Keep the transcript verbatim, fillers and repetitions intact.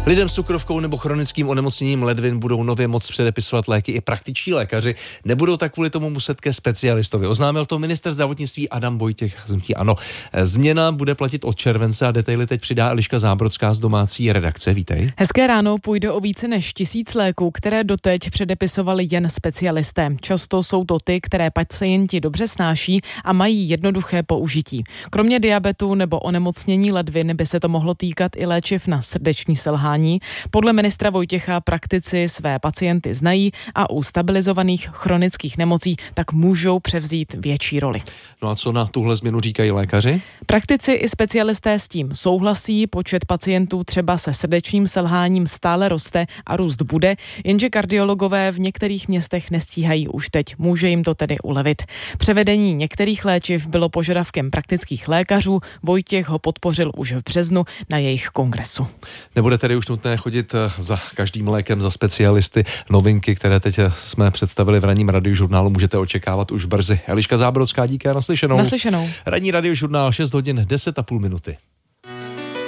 Lidem s cukrovkou nebo chronickým onemocněním ledvin budou nově moc předepisovat léky i praktičtí lékaři. Nebudou tak kvůli tomu muset ke specialistovi. Oznámil to ministr zdravotnictví Adam Vojtěch z hnutí ANO. Změna bude platit od července a detaily teď přidá Eliška Zábrodská z domácí redakce. Vítej. Hezké ráno. Půjde o více než tisíc léků, které doteď předepisovali jen specialisté. Často jsou to ty, které pacienti dobře snáší a mají jednoduché použití. Kromě diabetu nebo onemocnění ledvin by se to mohlo týkat i léčiv na srdeční selhání. Podle ministra Vojtěcha praktici své pacienty znají a u stabilizovaných chronických nemocí tak můžou převzít větší roli. No a co na tuhle změnu říkají lékaři? Praktici i specialisté s tím souhlasí, počet pacientů třeba se srdečním selháním stále roste a růst bude, jenže kardiologové v některých městech nestíhají už teď, může jim to tedy ulevit. Převedení některých léčiv bylo požadavkem praktických lékařů, Vojtěch ho podpořil už v březnu na jejich kongresu. Nebude tedy už nutné chodit za každým lékem za specialisty. Novinky, které teď jsme představili v ranním radiožurnálu, můžete očekávat už brzy. Eliška Zábrodská, díky a naslyšenou. Naslyšenou. Ranní radiožurnál šest hodin deset a půl minuty.